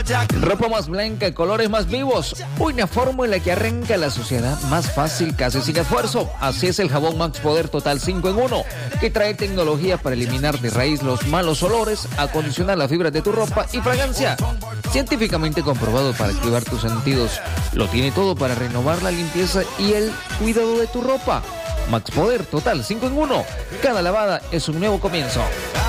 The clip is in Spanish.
Ropa más blanca, colores más vivos. Una fórmula que arranca la suciedad más fácil, casi sin esfuerzo. Así es el jabón Max Poder Total 5 en 1, que trae tecnología para eliminar de raíz los malos olores, acondicionar las fibras de tu ropa y fragancia. Científicamente comprobado para activar tus sentidos. Lo tiene todo para renovar la limpieza y el cuidado de tu ropa. Max Poder Total 5 en 1. Cada lavada es un nuevo comienzo.